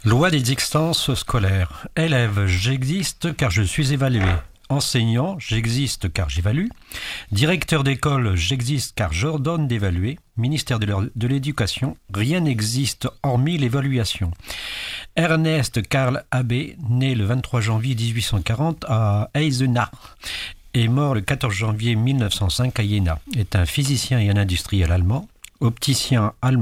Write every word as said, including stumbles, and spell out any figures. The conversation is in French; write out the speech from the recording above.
Loi d'existence scolaire. Élève, j'existe car je suis évalué. Enseignant, j'existe car j'évalue. Directeur d'école, j'existe car j'ordonne d'évaluer. Ministère de l'Éducation, rien n'existe hormis l'évaluation. Ernest Karl Abbe, né le vingt-trois janvier dix-huit cent quarante à Eisenach et mort le quatorze janvier mille neuf cent cinq à Jena, est un physicien et un industriel allemand, opticien allemand.